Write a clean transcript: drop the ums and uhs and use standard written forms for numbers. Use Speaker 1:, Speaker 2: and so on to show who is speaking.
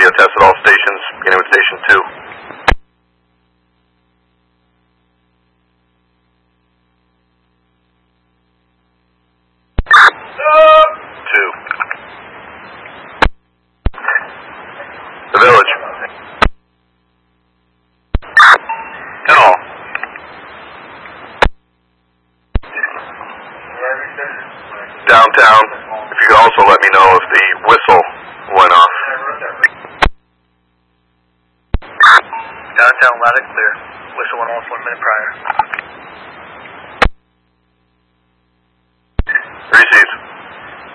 Speaker 1: radio test at all stations, beginning with station 2. Two. The village. All. Downtown. If you could also let me know if the whistle went off.
Speaker 2: Downtown loud and clear. Whistle went off 1 minute prior.